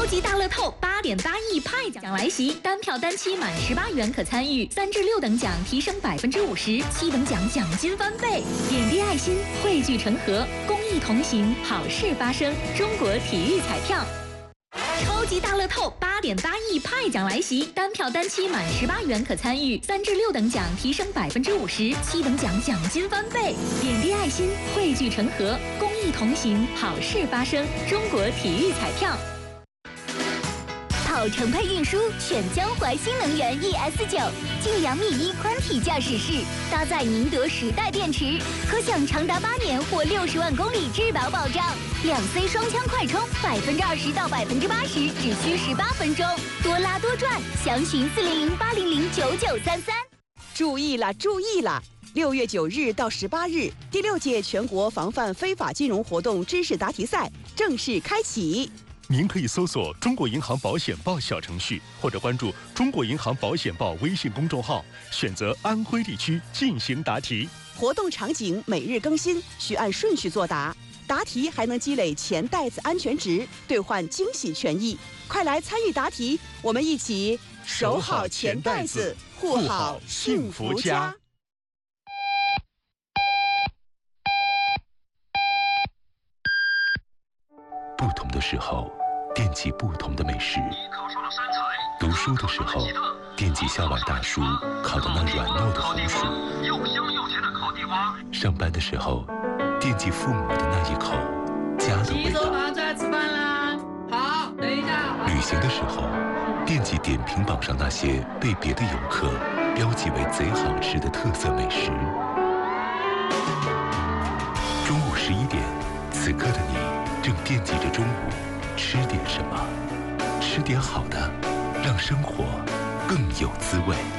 超级大乐透8.8亿派奖来袭，单票单期满18元可参与，3至6等奖提升50%，7等奖奖金翻倍。点滴爱心，汇聚成河，公益同行，好事发生。中国体育彩票。超级大乐透8.8亿派奖来袭，单票单期满18元可参与，3至6等奖提升50%，7等奖奖金翻倍。点滴爱心，汇聚成河，公益同行，好事发生。中国体育彩票。 跑程配运输选江淮新能源 ES9，近2.1米宽体驾驶室，搭载宁德时代电池，可享长达8年或60万公里质保保障。2C 双枪快充，20%到80%只需18分钟，多拉多赚，详询400-800-9933。 注意了，注意了！6月9日到18日，第6届全国防范非法金融活动知识答题赛正式开启。 您可以搜索“中国银行保险报”小程序，或者关注“中国银行保险报”微信公众号，选择安徽地区进行答题。 活动场景每日更新，需按顺序作答。答题还能积累钱袋子安全值，兑换惊喜权益。快来参与答题，我们一起守好钱袋子，护好幸福家。 不同的时候，惦记不同的美食。读书的时候，惦记校外大叔烤的那软糯的红薯；上班的时候，惦记父母的那一口家的味道； 好，等一下。 旅行的时候，惦记点评榜上那些被别的游客标记为贼好吃的特色美食。中午11点，此刻的你正惦记着中午吃点什么，吃点好的，让生活更有滋味。